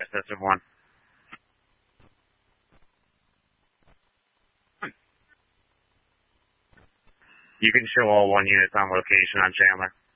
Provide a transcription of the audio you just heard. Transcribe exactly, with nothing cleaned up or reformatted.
Excessive one. You can show all one units on location on Chandler.